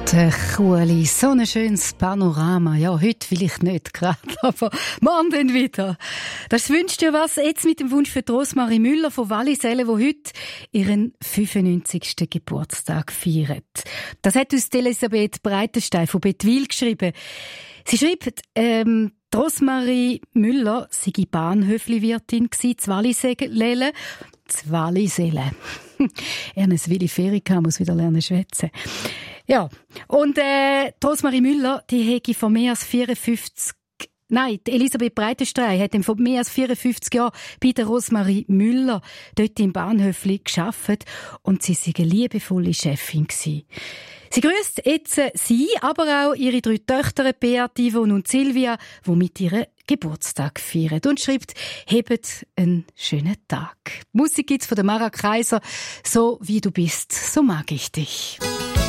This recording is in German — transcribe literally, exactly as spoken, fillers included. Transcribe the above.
Der Kueli, so ein schönes Panorama. Ja, heute vielleicht nicht gerade, aber morgen dann wieder. Das wünscht dir was jetzt mit dem Wunsch für Rosmarie Müller von Wallisellen, die heute ihren fünfundneunzigsten Geburtstag feiert. Das hat uns Elisabeth Breitenstein von Bettwil geschrieben. Sie schreibt, ähm, Rosmarie Müller sei Bahnhöfli-Wirtin gsi, zu Wallisellen. Zu Wallisellen. Ernest Willi Ferika muss wieder lernen schwätzen. Ja, und äh, Rosmarie Müller, die hätte vor mehr als vierundfünfzig Nein, die Elisabeth Breitenstein hat vor mehr als vierundfünfzig Jahren bei der Rosmarie Müller dort im Bahnhöfli gearbeitet und sie war eine liebevolle Chefin gewesen. Sie grüßt jetzt sie, aber auch ihre drei Töchter, Beat, Yvonne und Silvia, die mit ihrem Geburtstag feiern und schreibt, hebt einen schönen Tag. Musik gibt's von der Mara Kaiser, so wie du bist, so mag ich dich.